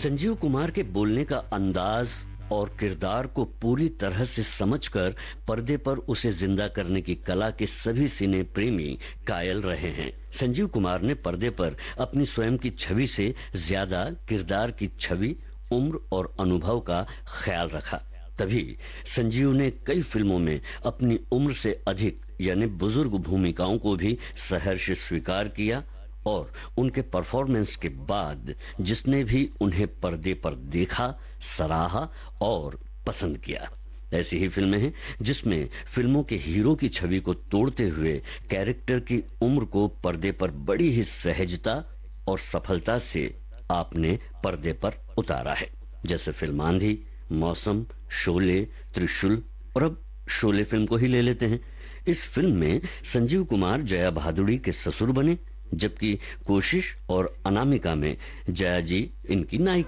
संजीव कुमार के बोलने का अंदाज और किरदार को पूरी तरह से समझकर पर्दे पर उसे जिंदा करने की कला के सभी सिने प्रेमी कायल रहे हैं। संजीव कुमार ने पर्दे पर अपनी स्वयं की छवि से ज्यादा किरदार की छवि, उम्र और अनुभव का ख्याल रखा। तभी संजीव ने कई फिल्मों में अपनी उम्र से अधिक यानी बुजुर्ग भूमिकाओं को भी सहर्ष स्वीकार किया और उनके परफॉर्मेंस के बाद जिसने भी उन्हें पर्दे पर देखा, सराहा और पसंद किया। ऐसी ही फिल्में हैं जिसमें फिल्मों के हीरो की छवि को तोड़ते हुए कैरेक्टर की उम्र को पर्दे पर बड़ी ही सहजता और सफलता से आपने पर्दे पर उतारा है। जैसे फिल्म आंधी, मौसम, शोले, त्रिशूल और अब शोले फिल्म को ही ले लेते हैं। इस फिल्म में संजीव कुमार जया भादुड़ी के ससुर बने, जबकि कोशिश और अनामिका में जया जी इनकी नायिका